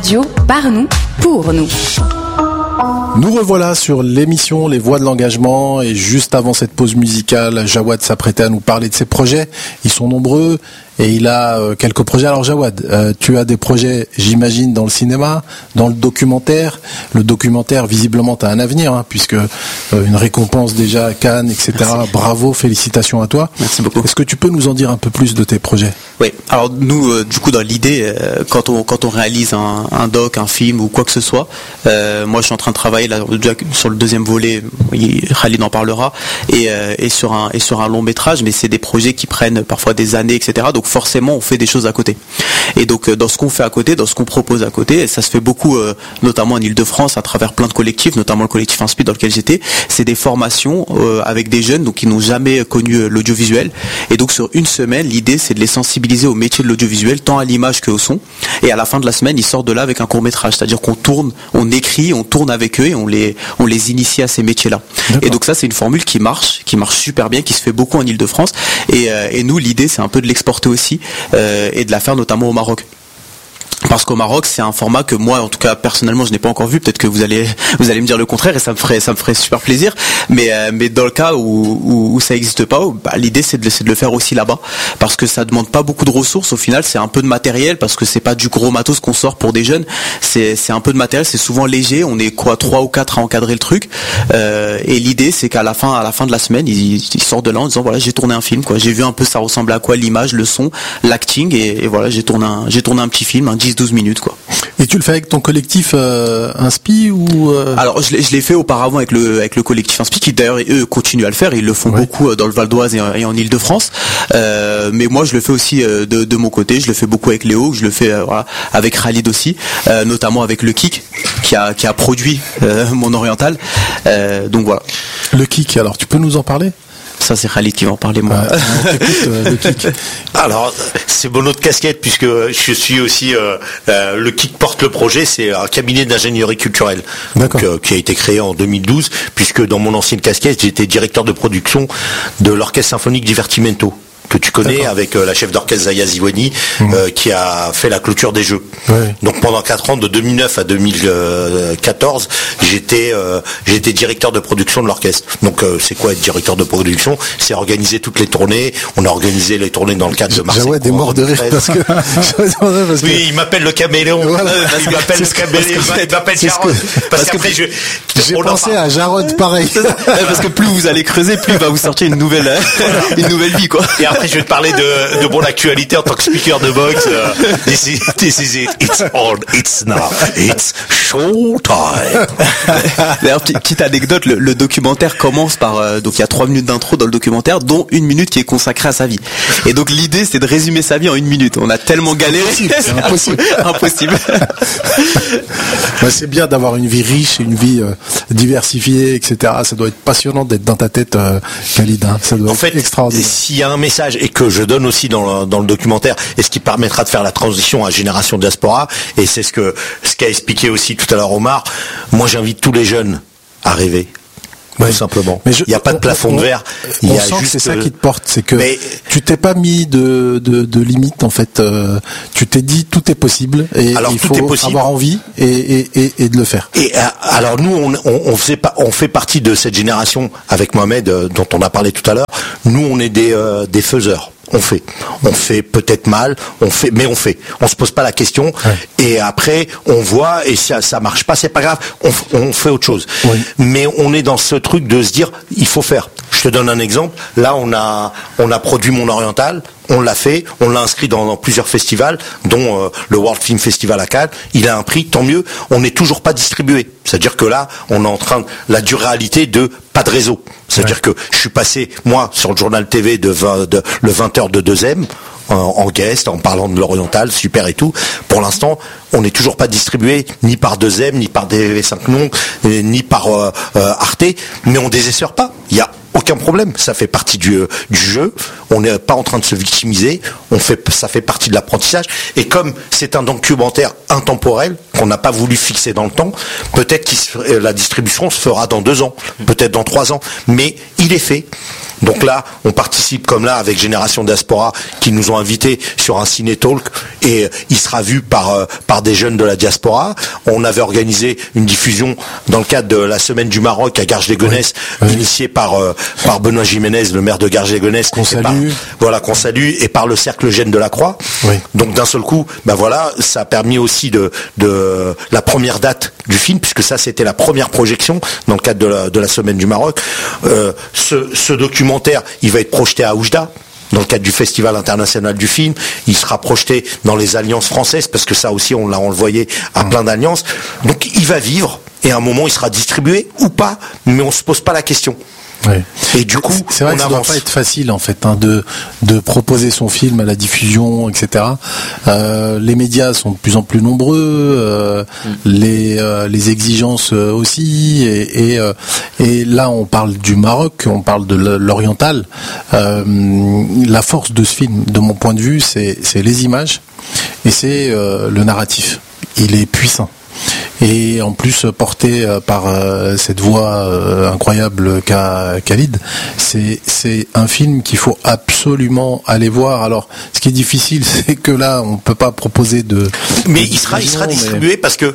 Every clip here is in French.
Radio, par nous, pour nous. Nous revoilà sur l'émission Les Voix de l'Engagement et juste avant cette pause musicale, Jawad s'apprêtait à nous parler de ses projets. Ils sont nombreux et il a quelques projets. Alors Jawad, tu as des projets, j'imagine, dans le cinéma, dans le documentaire. Le documentaire, visiblement, tu as un avenir, puisque une récompense déjà à Cannes, etc. Merci. Bravo, félicitations à toi. Merci beaucoup. Est-ce que tu peux nous en dire un peu plus de tes projets ? Oui, alors nous, du coup, dans l'idée, quand on réalise un doc, un film ou quoi que ce soit, moi je suis en train de travailler là, déjà sur le deuxième volet, Khalid en parlera, et sur un long métrage, mais c'est des projets qui prennent parfois des années, etc. Donc forcément, on fait des choses à côté. Et donc dans ce qu'on fait à côté, dans ce qu'on propose à côté, et ça se fait beaucoup, notamment en Ile-de-France, à travers plein de collectifs, notamment le collectif Inspire dans lequel j'étais, c'est des formations avec des jeunes donc qui n'ont jamais connu l'audiovisuel. Et donc sur une semaine, l'idée c'est de les sensibiliser au métier de l'audiovisuel, tant à l'image qu'au son. Et à la fin de la semaine, ils sortent de là avec un court-métrage, c'est-à-dire qu'on tourne, on écrit, on tourne avec eux et on les initie à ces métiers-là. D'accord. Et donc ça, c'est une formule qui marche super bien, qui se fait beaucoup en Ile-de-France. Et nous, l'idée, c'est un peu de l'exporter aussi et de la faire notamment au Maroc. Parce qu'au Maroc, c'est un format que moi, en tout cas personnellement, je n'ai pas encore vu. Peut-être que vous allez me dire le contraire et ça me ferait super plaisir. Mais dans le cas où ça n'existe pas, l'idée c'est de le faire aussi là-bas, parce que ça demande pas beaucoup de ressources. Au final, c'est un peu de matériel, parce que c'est pas du gros matos qu'on sort pour des jeunes. C'est un peu de matériel, c'est souvent léger. On est 3 ou 4 à encadrer le truc. Et l'idée, c'est qu'à la fin de la semaine, ils sortent de là en disant voilà, j'ai tourné un film, quoi. J'ai vu un peu ça ressemble à quoi l'image, le son, l'acting, et voilà, j'ai tourné un petit film, un 10-12 minutes, quoi. Et tu le fais avec ton collectif Inspi ou Alors je l'ai fait auparavant avec le collectif Inspi, qui d'ailleurs eux continuent à le faire, ils le font beaucoup dans le Val d'Oise et en Ile-de-France. Mais moi je le fais aussi de mon côté, je le fais beaucoup avec Léo, je le fais avec Khalid aussi, notamment avec le Kik qui a produit mon oriental. Donc voilà. Le Kik, alors tu peux nous en parler ? Ça, c'est Khalid qui va en parler, moi. Le Kik. Alors, c'est mon autre casquette, puisque je suis aussi le Kik porte le projet. C'est un cabinet d'ingénierie culturelle, donc, qui a été créé en 2012, puisque dans mon ancienne casquette, j'étais directeur de production de l'Orchestre Symphonique Divertimento, que tu connais, avec la chef d'orchestre Zaya Ziwani, qui a fait la clôture des Jeux. Ouais. Donc pendant 4 ans, de 2009 à 2014, j'étais directeur de production de l'orchestre. Donc c'est quoi être directeur de production ? C'est organiser toutes les tournées. On a organisé les tournées dans le cadre de Marseille. J'avoue des morts de rire parce que... Oui, il m'appelle le caméléon. Voilà. Il m'appelle le caméléon. Il m'appelle Jarod. Parce qu'après j'ai pensé à Jarod pareil. Parce que plus vous allez creuser, plus il va vous sortir une nouvelle vie, quoi. Et après, je vais te parler de mon actualité en tant que speaker de boxe. This is it. It's on. It's now. It's showtime. D'ailleurs, petite anecdote, le documentaire commence par donc il y a 3 minutes d'intro dans le documentaire, dont 1 minute qui est consacrée à sa vie. Et donc l'idée, c'est de résumer sa vie en 1 minute. On a tellement galéré, c'est impossible. Impossible. C'est bien d'avoir une vie riche et une vie diversifiée, etc. Ça doit être passionnant d'être dans ta tête, Khalid. Ça doit être extraordinaire. S'il y a un message et que je donne aussi dans le documentaire, et ce qui permettra de faire la transition à Génération Diaspora, et c'est ce qu'a expliqué aussi tout à l'heure Omar, moi j'invite tous les jeunes à rêver. Tout simplement. Il n'y a pas de plafond de verre. Il y a juste, c'est ça qui te porte, c'est que tu t'es pas mis de limite en fait. Tu t'es dit tout est possible et il faut avoir envie et de le faire. Et alors nous on fait partie de cette génération avec Mohamed dont on a parlé tout à l'heure. Nous on est des faiseurs. On fait peut-être mal, mais on fait. On se pose pas la question. Ouais. Et après, on voit et ça marche pas, c'est pas grave. On fait autre chose. Oui. Mais on est dans ce truc de se dire, il faut faire. Je te donne un exemple. Là, on a produit Mon Oriental. On l'a fait, on l'a inscrit dans plusieurs festivals, dont le World Film Festival à Cannes. Il a un prix, tant mieux. On n'est toujours pas distribué. C'est-à-dire que là, on est en train la dure réalité de pas de réseau. C'est-à-dire que je suis passé, moi, sur le journal TV le 20h de 2M, en guest, en parlant de l'oriental, super et tout. Pour l'instant, on n'est toujours pas distribué, ni par 2M, ni par DV5 Non, ni par Arte, mais on désespère pas. Il y a aucun problème, ça fait partie du jeu. On n'est pas en train de se victimiser. Ça fait partie de l'apprentissage. Et comme c'est un documentaire intemporel, qu'on n'a pas voulu fixer dans le temps. Peut-être que la distribution se fera dans 2 ans, peut-être dans 3 ans, mais il est fait. Donc là, on participe comme là avec Génération Diaspora qui nous ont invités sur un ciné-talk et il sera vu par des jeunes de la diaspora. On avait organisé une diffusion dans le cadre de la Semaine du Maroc à Garges-les-Gonesse, initiée par Benoît Jiménez, le maire de Garges-les-Gonesse. Qu'on salue. Qu'on salue, et par le Cercle Gênes de la Croix. Oui. Donc d'un seul coup, ça a permis aussi de la première date du film, puisque ça c'était la première projection dans le cadre de la Semaine du Maroc. Ce documentaire, il va être projeté à Oujda dans le cadre du Festival international du film. Il sera projeté dans les alliances françaises, parce que ça aussi on l'a envoyé à plein d'alliances. Donc il va vivre, et à un moment il sera distribué ou pas, mais on se pose pas la question. Oui. Et du coup, c'est vrai que ça ne doit pas être facile en fait de proposer son film à la diffusion, etc. Les médias sont de plus en plus nombreux, les exigences aussi, et là on parle du Maroc, on parle de l'oriental. La force de ce film, de mon point de vue, c'est les images et c'est le narratif. Il est puissant. Et en plus porté par cette voix incroyable qu'a Khalid, c'est un film qu'il faut absolument aller voir. Alors, ce qui est difficile, c'est que là, on peut pas proposer de. Mais il sera distribué parce que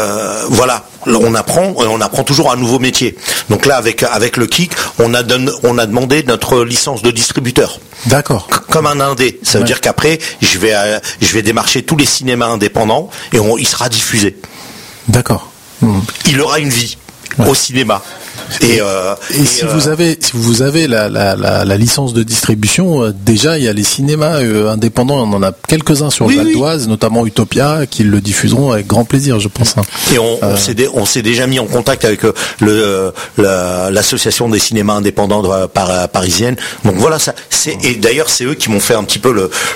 on apprend toujours un nouveau métier. Donc là, avec le Kick, on a demandé notre licence de distributeur. D'accord. Comme un indé. Ça veut dire qu'après, je vais démarcher tous les cinémas indépendants et il sera diffusé. D'accord. Il aura une vie au cinéma. Et si vous avez la licence de distribution, déjà il y a les cinémas indépendants, on en a quelques-uns sur le Val d'Oise, notamment Utopia, qui le diffuseront avec grand plaisir, je pense. Et on s'est déjà mis en contact avec l'association des cinémas indépendants parisienne. Donc voilà, et d'ailleurs c'est eux qui m'ont fait un petit peu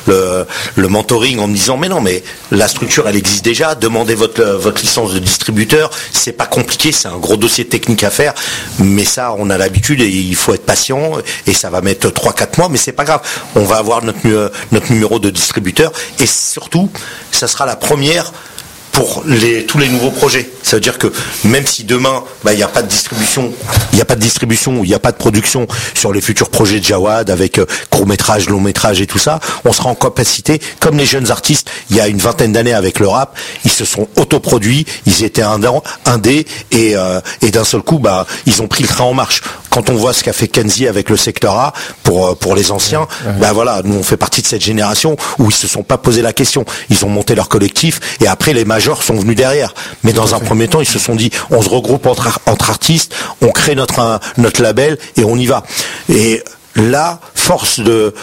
le mentoring en me disant mais la structure elle existe déjà, demandez votre licence de distributeur, c'est pas compliqué, c'est un gros dossier technique à faire. Mais ça, on a l'habitude et il faut être patient et ça va mettre 3-4 mois, mais c'est pas grave. On va avoir notre numéro de distributeur et surtout, ça sera la première pour tous les nouveaux projets. Ça veut dire que même si demain, il n'y a pas de distribution, ou il n'y a pas de production sur les futurs projets de Jawad avec court-métrage, long-métrage et tout ça, on sera en capacité, comme les jeunes artistes, il y a une vingtaine d'années avec le rap, ils se sont autoproduits, ils étaient indés et d'un seul coup, ils ont pris le train en marche. Quand on voit ce qu'a fait Kenzie avec le secteur A pour les anciens, nous on fait partie de cette génération où ils se sont pas posé la question. Ils ont monté leur collectif et après les majors sont venus derrière. Mais dans un premier temps, ils se sont dit on se regroupe entre artistes, on crée notre label et on y va. Et là, force de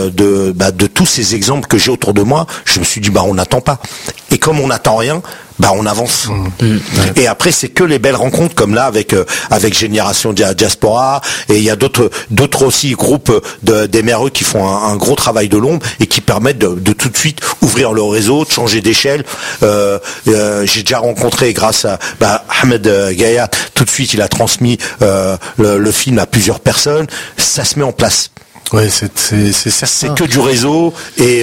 tous ces exemples que j'ai autour de moi, je me suis dit on n'attend pas. Et comme on n'attend rien, on avance. Et après c'est que les belles rencontres comme là avec Génération Diaspora, et il y a d'autres aussi groupes des MRE qui font un gros travail de l'ombre et qui permettent de tout de suite ouvrir le réseau, de changer d'échelle. J'ai déjà rencontré grâce à Ahmed Gayat, tout de suite il a transmis le film à plusieurs personnes, ça se met en place. Ouais, c'est certain. C'est que du réseau et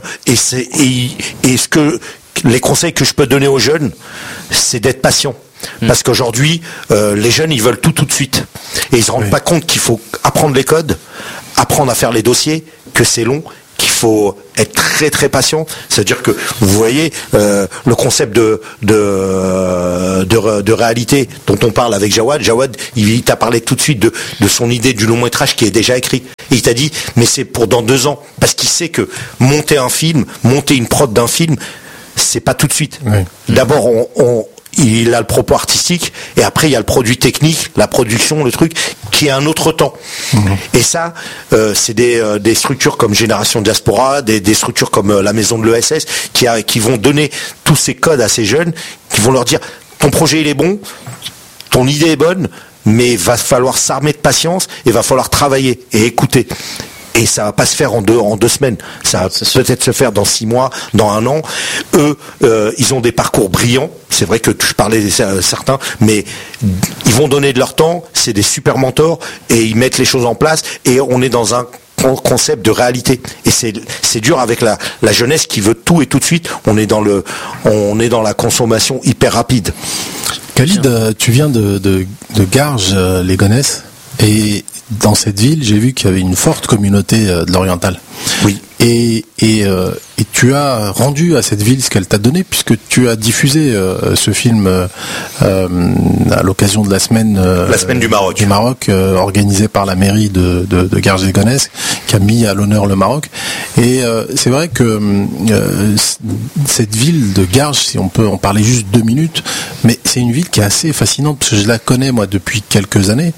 ce que les conseils que je peux donner aux jeunes, c'est d'être patient. Parce qu'aujourd'hui, les jeunes, ils veulent tout de suite. Et ils se rendent pas compte qu'il faut apprendre les codes, apprendre à faire les dossiers, que c'est long, qu'il faut être très très patient. C'est-à-dire que, vous voyez, le concept de réalité dont on parle avec Jawad, il t'a parlé tout de suite de son idée du long métrage qui est déjà écrit. Et il t'a dit, mais c'est pour dans 2 ans. Parce qu'il sait que monter une prod d'un film, c'est pas tout de suite. Oui. D'abord, il a le propos artistique, et après il y a le produit technique, la production, le truc, qui est un autre temps. Et ça, c'est des structures comme Génération Diaspora, des structures comme la maison de l'ESS, qui vont donner tous ces codes à ces jeunes, qui vont leur dire, ton projet il est bon, ton idée est bonne, mais va falloir s'armer de patience, et va falloir travailler et écouter. Et ça va pas se faire en deux semaines. Ça va peut-être se faire dans 6 mois, dans 1 an. Eux, ils ont des parcours brillants. C'est vrai que je parlais de certains, mais ils vont donner de leur temps. C'est des super mentors et ils mettent les choses en place. Et on est dans un concept de réalité. Et c'est dur avec la jeunesse qui veut tout et tout de suite. On est dans la consommation hyper rapide. Khalid, tu viens de Garges-les-Gonesse, et dans cette ville, j'ai vu qu'il y avait une forte communauté de l'oriental. Oui. Et tu as rendu à cette ville ce qu'elle t'a donné, puisque tu as diffusé ce film à l'occasion de la semaine du Maroc, organisée par la mairie de Garges-les-Gonesse, qui a mis à l'honneur le Maroc. Et c'est vrai que cette ville de Garges, si on peut en parler juste 2 minutes, mais c'est une ville qui est assez fascinante, parce que je la connais moi depuis quelques années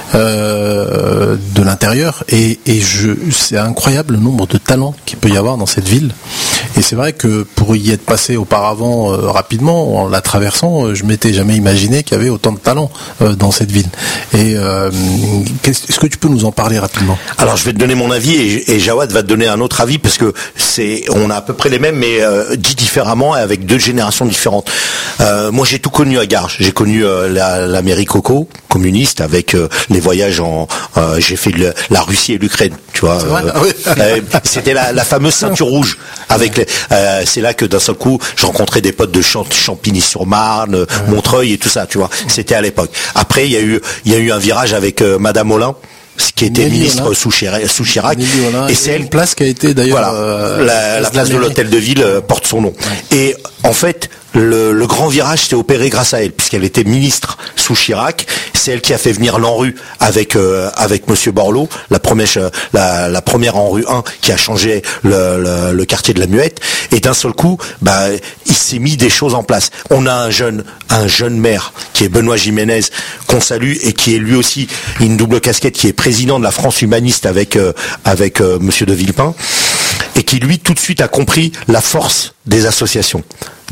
de l'intérieur, et c'est incroyable le nombre de talents qu'il peut y avoir dans cette ville. Et c'est vrai que pour y être passé auparavant rapidement, en la traversant, je m'étais jamais imaginé qu'il y avait autant de talents dans cette ville. Et est-ce que tu peux nous en parler rapidement? Alors je vais te donner mon avis, et Jawad va te donner un autre avis, parce que on a à peu près les mêmes, mais dit différemment, avec 2 générations différentes. Moi j'ai tout connu à Garges. J'ai connu la mairie Coco communiste, avec les voyages j'ai fait la Russie et l'Ukraine, tu vois. C'était la fameuse ceinture rouge, avec c'est là que d'un seul coup je rencontrais des potes de Champigny-sur-Marne, Montreuil et tout ça, tu vois. C'était à l'époque. Après il y a eu un virage avec Madame Hollin, qui était ministre sous Chirac, et c'est une place qui a été d'ailleurs la place de l'hôtel de ville porte son nom. Et en fait, le grand virage s'est opéré grâce à elle, puisqu'elle était ministre sous Chirac. C'est elle qui a fait venir l'ANRU avec Monsieur Borloo, la première ANRU 1 qui a changé le quartier de la Muette. Et d'un seul coup, il s'est mis des choses en place. On a un jeune maire qui est Benoît Jiménez, qu'on salue, et qui est lui aussi une double casquette, qui est président de la France humaniste avec Monsieur de Villepin, et qui lui tout de suite a compris la force des associations,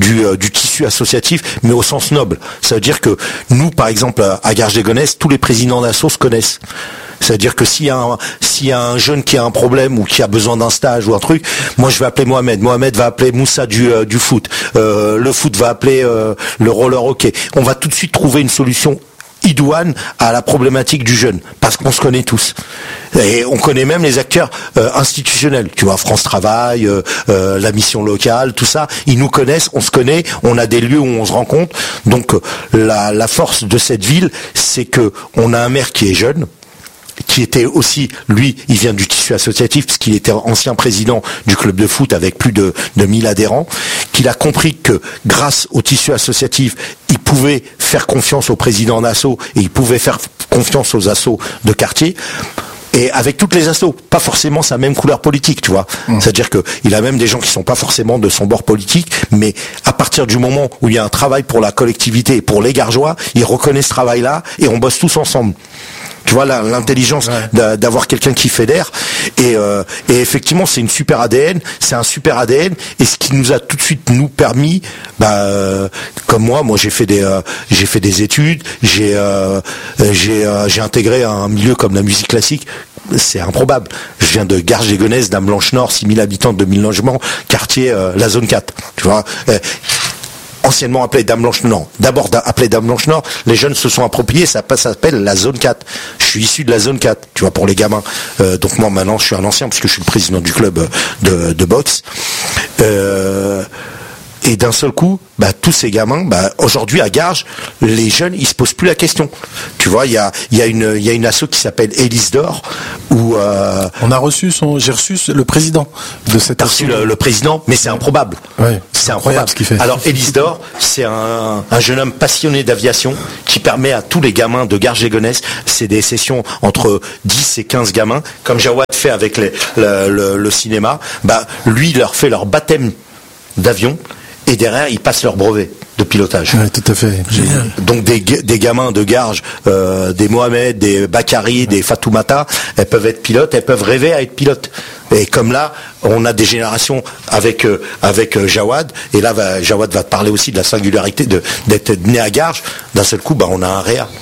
du tissu associatif, mais au sens noble. Ça veut dire que nous, par exemple, à Garges-les-Gonesse, tous les présidents d'asso se connaissent. C'est-à-dire que s'il y a un jeune qui a un problème ou qui a besoin d'un stage ou un truc, moi je vais appeler Mohamed. Mohamed va appeler Moussa du foot. Le foot va appeler le roller hockey. On va tout de suite trouver une solution idoine à la problématique du jeune, parce qu'on se connaît tous, et on connaît même les acteurs institutionnels, tu vois, France Travail, la mission locale, tout ça, ils nous connaissent, on se connaît, on a des lieux où on se rencontre. Donc la force de cette ville, c'est que on a un maire qui est jeune, qui était aussi, lui, il vient du tissu associatif, parce qu'il était ancien président du club de foot avec plus de 1000 adhérents, qu'il a compris que grâce au tissu associatif, il pouvait faire confiance aux présidents d'asso, et il pouvait faire confiance aux assos de quartier, et avec toutes les assos, pas forcément sa même couleur politique, tu vois. C'est-à-dire que il a même des gens qui sont pas forcément de son bord politique, mais à partir du moment où il y a un travail pour la collectivité et pour les Gargeois, ils reconnaissent ce travail-là, et on bosse tous ensemble. Tu vois, l'intelligence d'avoir quelqu'un qui fédère, et effectivement c'est un super ADN, et ce qui nous a tout de suite nous permis, comme moi j'ai fait des études, j'ai intégré un milieu comme la musique classique. C'est improbable. Je viens de Garges-les-Gonesse, Dame Blanche-Nord, 6000 habitants, 2000 logements, quartier la zone 4. Tu vois. Anciennement appelé Dame Blanche-Nord. D'abord appelé Dame Blanche-Nord, les jeunes se sont appropriés, ça s'appelle la zone 4. Je suis issu de la zone 4, tu vois, pour les gamins. Donc moi maintenant je suis un ancien, parce que je suis le président du club de boxe. Et d'un seul coup, tous ces gamins, aujourd'hui à Garges, les jeunes, ils se posent plus la question. Tu vois, il y a une asso qui s'appelle Élise d'Or, où on a reçu j'ai reçu le président de cette asso. T'as reçu le président, mais c'est improbable. Ouais, c'est incroyable ce qu'il fait. Alors Élise d'Or, c'est un jeune homme passionné d'aviation qui permet à tous les gamins de Garges-les-Gonesse, c'est des sessions entre 10 et 15 gamins, comme Jawad fait avec le cinéma, lui il leur fait leur baptême d'avion, et derrière ils passent leur brevet de pilotage. Ouais, tout à fait. Génial. Donc des gamins de Garges, des Mohamed, des Bakary, des Fatoumata, elles peuvent être pilotes, elles peuvent rêver à être pilotes. Et comme là, on a des générations avec Jawad, et là Jawad va te parler aussi de la singularité d'être né à Garges. D'un seul coup, on a un réa.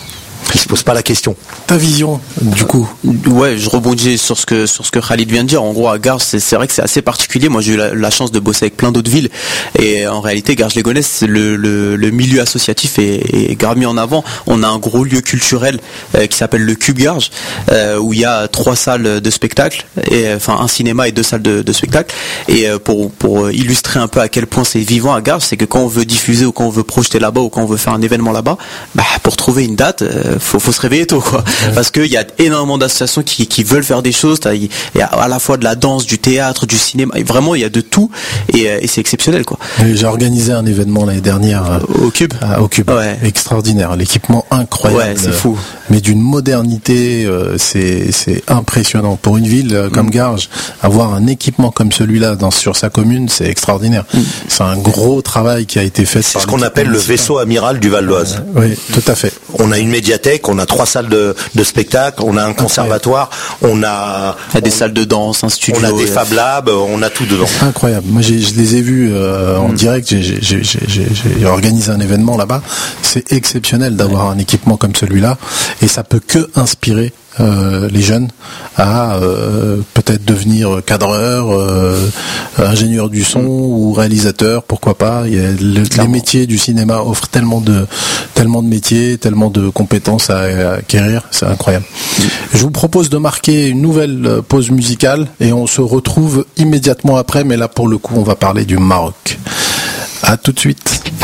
Ils se posent pas la question. Ta vision, du coup. Ouais, je rebondis sur ce que Khalid vient de dire. En gros, à Garges, c'est vrai que c'est assez particulier. Moi, j'ai eu la chance de bosser avec plein d'autres villes, et en réalité, Garges-les-Gonesse, le milieu associatif est grave mis en avant. On a un gros lieu culturel qui s'appelle le Cube Garges, où il y a 3 salles de spectacle, enfin un cinéma et 2 salles de spectacle. Et pour illustrer un peu à quel point c'est vivant à Garges, c'est que quand on veut diffuser ou quand on veut projeter là-bas ou quand on veut faire un événement là-bas, pour trouver une date, faut se réveiller tôt, quoi. Ouais. Parce qu'il y a énormément d'associations qui veulent faire des choses. Il y a à la fois de la danse, du théâtre, du cinéma. Et vraiment, il y a de tout, et c'est exceptionnel, quoi. J'ai organisé un événement l'année dernière au Cube. Au Cube. Ouais. Extraordinaire. L'équipement incroyable. Ouais, c'est fou. Mais d'une modernité, c'est impressionnant. Pour une ville comme Garges, avoir un équipement comme celui-là sur sa commune, c'est extraordinaire. C'est un gros travail qui a été fait. C'est ce qu'on appelle le vaisseau amiral du Val d'Oise. Oui, tout à fait. On a une médiathèque, on a 3 salles de spectacle, on a un conservatoire, on a des salles de danse, un studio, on a des Fab Labs, on a tout dedans. Incroyable. Moi, je les ai vus en direct. J'ai organisé un événement là-bas. C'est exceptionnel d'avoir un équipement comme celui-là, et ça peut que inspirer les jeunes à peut-être devenir cadreur, ingénieur du son ou réalisateur, pourquoi pas. Les métiers du cinéma offrent tellement de métiers, tellement de compétences à acquérir, c'est incroyable. Je vous propose de marquer une nouvelle pause musicale et on se retrouve immédiatement après, mais là pour le coup on va parler du Maroc. À tout de suite.